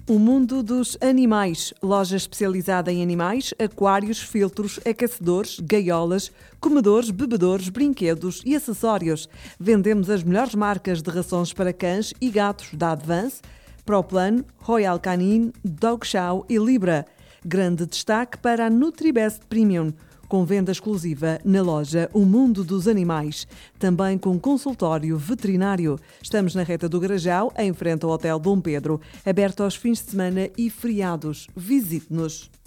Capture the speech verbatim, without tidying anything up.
O mundo dos animais. Loja especializada em animais, aquários, filtros, aquecedores, gaiolas, comedores, bebedores, brinquedos e acessórios. Vendemos as melhores marcas de rações para cães e gatos da Advance, ProPlan, Royal Canin, Dog Chow e Libra. Grande destaque para a NutriBest Premium, com venda exclusiva na loja O Mundo dos Animais, também com consultório veterinário. Estamos na reta do Garajal, em frente ao Hotel Dom Pedro, aberto aos fins de semana e feriados. Visite-nos.